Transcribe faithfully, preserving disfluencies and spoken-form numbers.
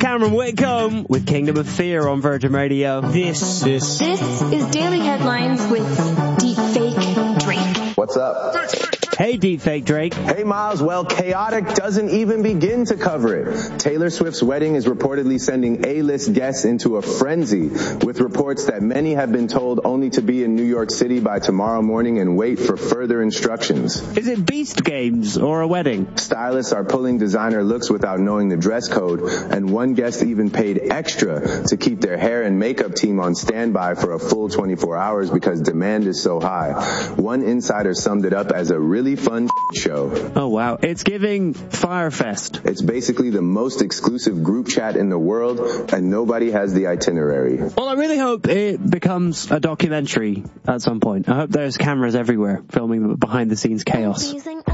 Cameron Whitcomb with Kingdom of Fear on Virgin Radio. This is... This is Daily Headlines with Deepfake Drake. What's up? Hey, Deepfake Drake. Hey, Miles. Well, chaotic doesn't even begin to cover it. Taylor Swift's wedding is reportedly sending A-list guests into a frenzy, with reports that many have been told only to be in New York City by tomorrow morning and wait for further instructions. Is it Beast Games or a wedding? Stylists are pulling designer looks without knowing the dress code, and one guest even paid extra to keep their hair and makeup team on standby for a full twenty-four hours because demand is so high. One insider summed it up as a really fun show. Oh, wow. It's giving Firefest. It's basically the most exclusive group chat in the world, and nobody has the itinerary. Well, I really hope it becomes a documentary at some point. I hope there's cameras everywhere filming the behind-the-scenes chaos.